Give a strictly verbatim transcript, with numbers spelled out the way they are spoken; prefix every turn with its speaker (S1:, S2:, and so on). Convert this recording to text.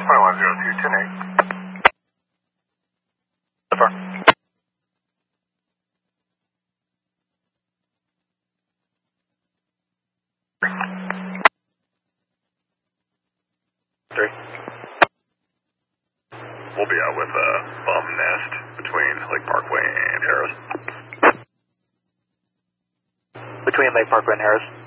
S1: twenty-one zero two, ten eight. So far. Three. We'll be out with a bum nest between Lake Parkway and Harris.
S2: Between Lake Parkway and Harris.